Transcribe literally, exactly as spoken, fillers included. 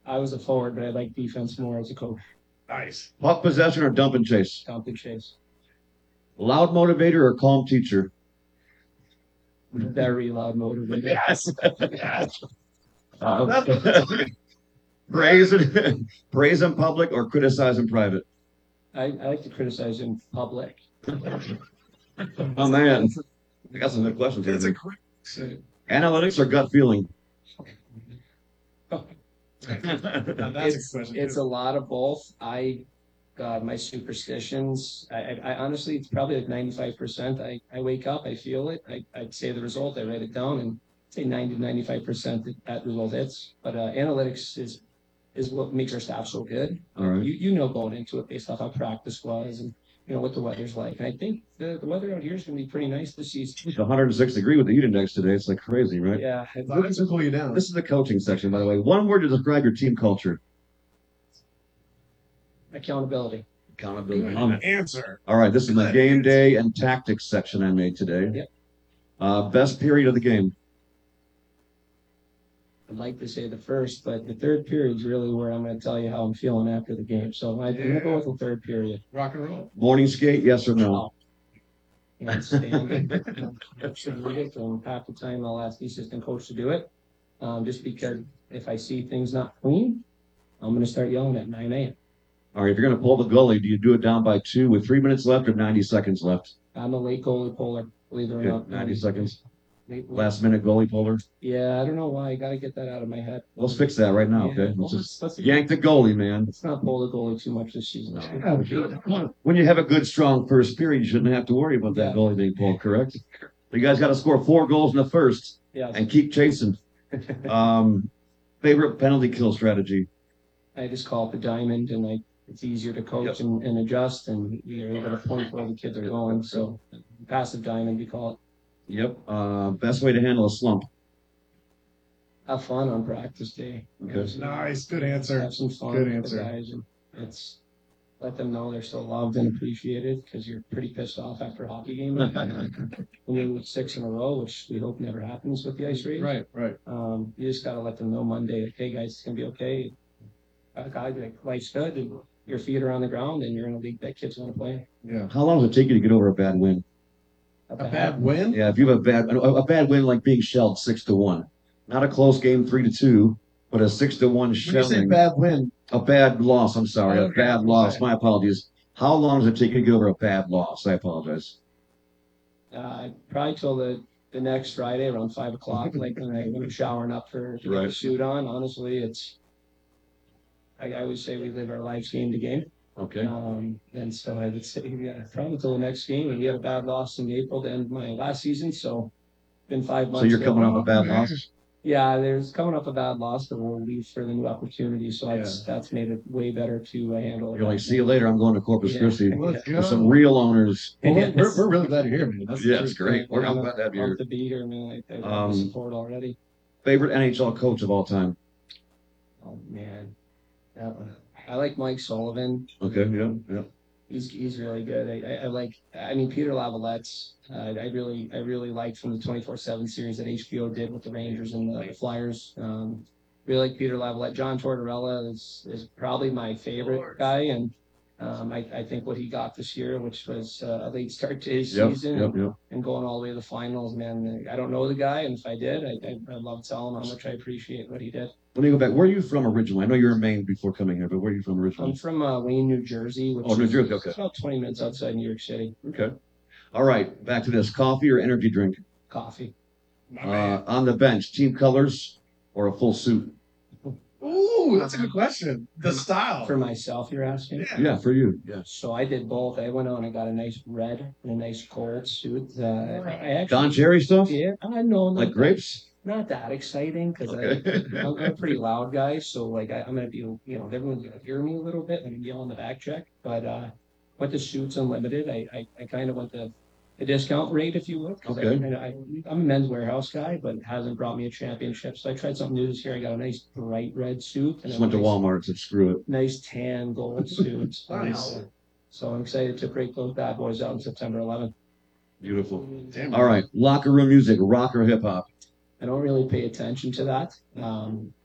I was a forward, but I like defense more as a coach. Nice. Puck possession or dump and chase? Dump and chase. Loud motivator or calm teacher? Very loud motivator. Yes. Yes. Uh, praise, praise in public or criticize in private? I, I like to criticize in public. Oh, man. I got some good questions It's a here. great. Analytics or gut feeling? Now that's It's, a question. it's a lot of both. I, God, my superstitions, I, I, I honestly, it's probably like ninety-five percent. I, I wake up, I feel it, I, I'd say the result, I write it down, and say ninety to ninety-five percent that, that result hits. But uh, analytics is is what makes our staff so good. All right. You you know going into it based off how practice was and you know what the weather's like. And I think the, the weather out here is going to be pretty nice this season. It's one hundred six degree with the heat index today. It's like crazy, right? Yeah, it- Well, that's to cool you down. This is the coaching section, by the way. One word to describe your team culture. accountability. Accountability. Good Um, answer. all right, this is the Good game answer. day and tactics section I made today. Yep. Uh, best period of the game. I'd like to say the first, but the third period is really where I'm going to tell you how I'm feeling after the game. So I, I'm going to go with the third period. Rock and roll. Morning skate, yes or no? You know, standing. Should read it, and half the time I'll ask the assistant coach to do it. Um, just because if I see things not clean, I'm going to start yelling at nine a.m. All right, if you're going to pull the goalie, do you do it down by two with three minutes left or ninety seconds left? I'm a late goalie puller, believe it or Okay, not. ninety seconds. Late- Last minute goalie puller. Yeah, I don't know why. I got to get that out of my head. Let's fix that right now, Yeah, okay? well, Let's just let's- let's- yank the goalie, man. Let's not pull the goalie too much this season. When you have a good, strong first period, you shouldn't have to worry about that Yeah. goalie being pulled, correct? You guys got to score four goals in the first Yeah, and keep chasing. Um, favorite penalty kill strategy? I just call it the diamond, and I it's easier to coach Yep. and, and adjust, and you're able to point where the kids are going. So, passive diamond, we call it. Yep. Uh, best way to handle a slump. Have fun on practice day. Okay. Nice. Good answer. Have some fun Good with answer. the guys, and it's let them know they're still loved and appreciated because you're pretty pissed off after a hockey game. When you lose six in a row, which we hope never happens with the ice raid. Right, right. Um, you just gotta let them know Monday, like, hey guys, it's gonna be okay. Uh, guys, like life's good, and your feet are on the ground, and you're in a league that kids want to play. Yeah. How long does it take you to get over a bad win? A A bad- bad win? Yeah, if you have a bad a, a bad win like being shelled six to one, not a close game three to two, but a six to one When you say shelling. bad win, A bad loss. I'm sorry, a Okay, bad loss. okay. My apologies. How long does it take you to get over a bad loss? I apologize. Uh, probably till the, the next Friday around five o'clock, like when, I, when I'm showering up for to get Right. the suit on. Honestly, it's I, I would say we live our lives game to game. Okay. Um, and so I would say yeah, probably till the next game. And we had a bad loss in April to end my last season, so been five months. So you're now. coming off a bad loss. Yeah, there's coming up a bad loss that will leave for the new opportunity. So that's that's made it way better to uh, handle. You're like, see you later. I'm going to Corpus Yeah. Christi let's with some go. real owners. Well, we're, we're, we're really glad you're here, man. That's the Yeah, it's truth. great. We're, I'm I'm glad to have you here. pumped to be here, man. I, I love Um, the support already. Favorite N H L coach of all time? Oh man, that one. I like Mike Sullivan. Okay. Yeah. Yeah. He's he's really good. I, I, I like. I mean, Peter Lavallette's. Uh, I really I really liked from the twenty-four seven series that H B O did with the Rangers and the, the Flyers. Um, really like Peter Lavalette. John Tortorella is is probably my favorite guy, and um, I, I think what he got this year, which was uh, a late start to his Yep. season, Yep. Yep. and going all the way to the finals. Man, I don't know the guy, and if I did, I I, I love telling him how much I appreciate what he did. Let me go back. Where are you from originally? I know you're in Maine before coming here, but where are you from I'm originally? from uh, Wayne, New Jersey, which Oh, New is Jersey, okay. about twenty minutes outside New York City. Okay. All right. Back to this. Coffee or energy drink? Coffee. My Uh, man. on the bench, team colors or a full suit? Ooh, that's a good question. The style. For myself, you're asking? Yeah. Yeah, for you. Yeah. So I did both. I went on and got a nice red and a nice cold suit. Uh, I actually, Don Cherry stuff? yeah, I know, not Like that- grapes? Not that exciting because Okay. I'm, I'm a pretty loud guy. So like I, I'm gonna be, you know, everyone's gonna hear me a little bit when I'm yelling the back check. But uh, went to Suits Unlimited. I I, I kind of went the the discount rate, if you would. 'Cause I, Okay. I, I, I'm a men's warehouse guy, but it hasn't brought me a championship. So I tried something new this year. I got a nice bright red suit. Just a went to nice- Walmart and said, screw it. Nice tan gold suit. Nice. Um, So I'm excited to break those bad boys out on September eleventh. Beautiful. Damn. All right. Locker room music, rock or hip hop? I don't really pay attention to that. Um,